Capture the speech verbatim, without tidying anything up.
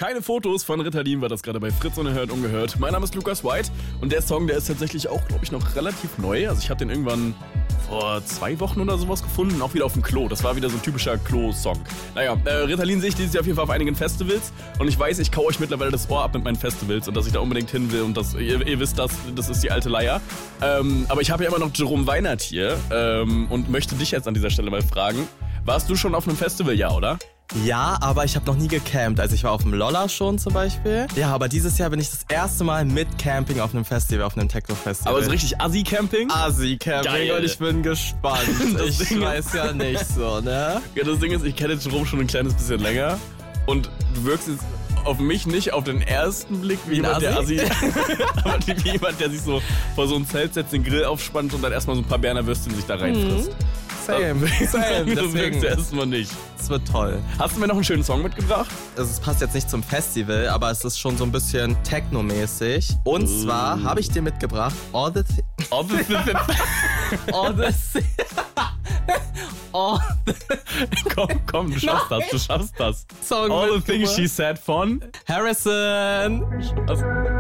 Keine Fotos von Ritalin war das gerade bei Fritz Unerhört Ungehört. Mein Name ist Lukas White und der Song, der ist tatsächlich auch, glaube ich, noch relativ neu. Also ich habe den irgendwann vor zwei Wochen oder sowas gefunden, auch wieder auf dem Klo. Das war wieder so ein typischer Klo-Song. Naja, äh, Ritalin sehe ich dieses Jahr auf jeden Fall auf einigen Festivals und ich weiß, ich kau euch mittlerweile das Ohr ab mit meinen Festivals und dass ich da unbedingt hin will und das, ihr, ihr wisst das, das ist die alte Leier. Ähm, aber ich habe ja immer noch Jerome Weinert hier ähm, und möchte dich jetzt an dieser Stelle mal fragen, warst du schon auf einem Festival, ja, oder? Ja, aber ich habe noch nie gecampt. Also ich war auf dem Lolla schon zum Beispiel. Ja, aber dieses Jahr bin ich das erste Mal mit Camping auf einem Festival, auf einem Techno-Festival. Aber so richtig Assi-Camping? Assi-Camping. Geil. Und ich bin gespannt. Das ich Ding weiß ist- ja nicht so, ne? Ja, das Ding ist, ich kenne Jerome schon ein kleines bisschen länger und du wirkst jetzt auf mich nicht auf den ersten Blick wie Wie ein jemand, der Assi? Assi, aber wie jemand, der sich so vor so ein Zelt setzt, den Grill aufspannt und dann erstmal so ein paar Berner Würstchen sich da reinfrisst. Same, same. Das wirkst Deswegen, du erstmal nicht. es wird toll. Hast du mir noch einen schönen Song mitgebracht? Also es passt jetzt nicht zum Festival, aber es ist schon so ein bisschen Techno-mäßig. Und Uh. zwar habe ich dir mitgebracht All the Thi- All the, All the Thi- All the komm, komm, du schaffst das, du schaffst das. Song All the things mitgebracht. she said von... Harrison. Was?